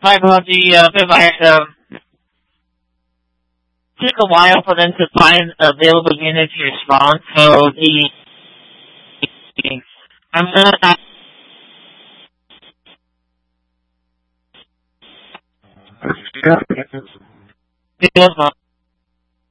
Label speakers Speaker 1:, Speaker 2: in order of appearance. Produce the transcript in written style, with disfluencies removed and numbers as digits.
Speaker 1: Sorry about the took a while for them to find available units to respond. So I'm gonna